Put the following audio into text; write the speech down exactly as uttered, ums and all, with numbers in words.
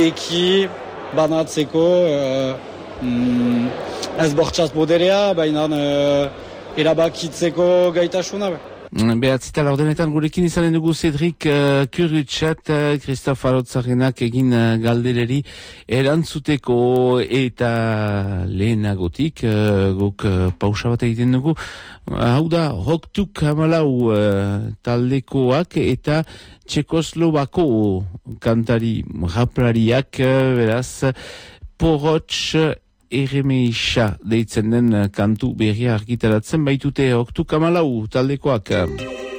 Eki banatzeko uh, mm, ez bortxaz boderea, baina uh, erabakitzeko gaitasuna. Behatzita laurdenetan gurekin izanen dugu Cedric uh, Kurutxat, uh, Christophe Arotzarenak egin uh, galdereri erantzuteko eta lehenagotik uh, guk uh, pausa bat egiten dugu. Hau da, Roktuk hamalau uh, taldekoak eta Txekoslovako kantari raplariak, uh, beraz, Porotx Eremeixa deitzen den kantu berria argitaratzen baitute Roktuk hamalau taldekoak.